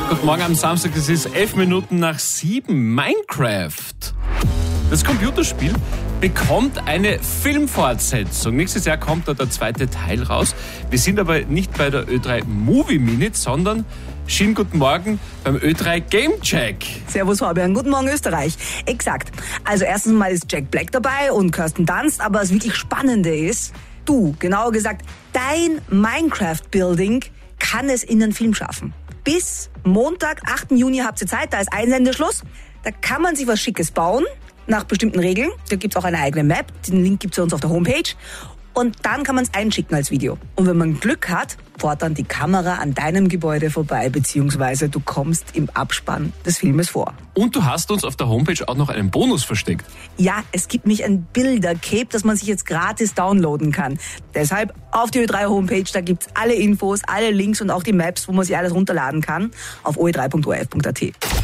Guten Morgen am Samstag, es ist 7:11. Minecraft. Das Computerspiel bekommt eine Filmfortsetzung. Nächstes Jahr kommt da der zweite Teil raus. Wir sind aber nicht bei der Ö3 Movie Minute, sondern schönen guten Morgen beim Ö3 Gamecheck. Servus Fabian, guten Morgen Österreich. Exakt. Also erstens mal ist Jack Black dabei und Kirsten Dunst, aber das wirklich Spannende ist, genauer gesagt, dein Minecraft-Building kann es in einen Film schaffen. Bis Montag, 8. Juni habt ihr Zeit, da ist Einsendeschluss. Da kann man sich was Schickes bauen, nach bestimmten Regeln. Da gibt's auch eine eigene Map, den Link gibt's für uns auf der Homepage. Und dann kann man es einschicken als Video. Und wenn man Glück hat, fährt dann die Kamera an deinem Gebäude vorbei, beziehungsweise du kommst im Abspann des Filmes vor. Und du hast uns auf der Homepage auch noch einen Bonus versteckt. Ja, es gibt nämlich ein Bilder-Cape, das man sich jetzt gratis downloaden kann. Deshalb auf die Ö3 Homepage, da gibt's alle Infos, alle Links und auch die Maps, wo man sich alles runterladen kann, auf oe3.orf.at.